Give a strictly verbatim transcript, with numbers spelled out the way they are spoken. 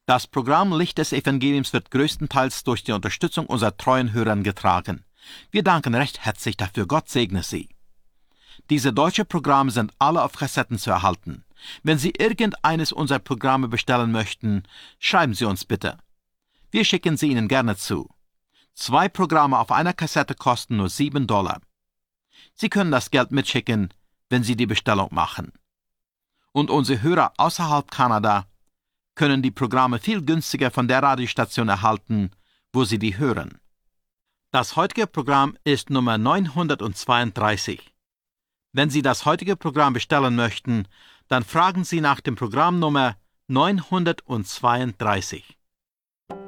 Das Programm Licht des Evangeliums wird größtenteils durch die Unterstützung unserer treuen Hörer getragen. Wir danken recht herzlich dafür. Gott segne Sie. Diese deutschen Programme sind alle auf Kassetten zu erhalten. Wenn Sie irgendeines unserer Programme bestellen möchten, schreiben Sie uns bitte. Wir schicken sie Ihnen gerne zu. Zwei Programme auf einer Kassette kosten nur sieben Dollar. Sie können das Geld mitschicken, wenn Sie die Bestellung machen. Und unsere Hörer außerhalb Kanada können die Programme viel günstiger von der Radiostation erhalten, wo Sie die hören. Das heutige Programm ist Nummer neunhundertzweiunddreißig. Wenn Sie das heutige Programm bestellen möchten, dann fragen Sie nach dem Programmnummer neunhundertzweiunddreißig.